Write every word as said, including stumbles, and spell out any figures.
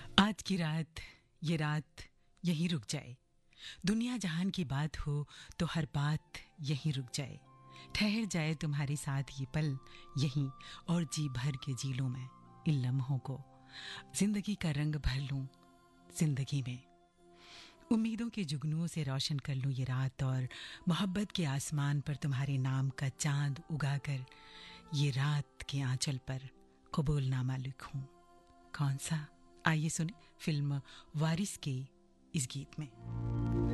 आज की रात, ये रात यहीं रुक जाए। दुनिया जहान की बात हो तो हर बात यहीं रुक जाए। ठहर जाए तुम्हारे साथ ये पल यहीं, और जी भर के जी लूं मैं इन लम्हों को। जिंदगी का रंग भर लूं जिंदगी में। उम्मीदों के जुगनुओं से रोशन कर लूं ये रात, और मोहब्बत के आसमान पर तुम्हारे नाम का चांद उगाकर ये रात के आंचल पर कबूलनामा लिखूं। कौन सा? आइए सुने फिल्म वारिस के इस गीत में।